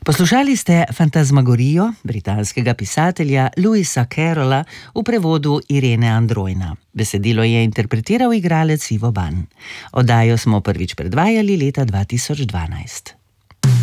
Poslušali ste Fantasmagorijo britanskega pisatelja Lewisa Carrolla v prevodu Irene Androjna. Besedilo je interpretiral igralec Ivo Ban. Oddajo smo prvič predvajali leta 2012.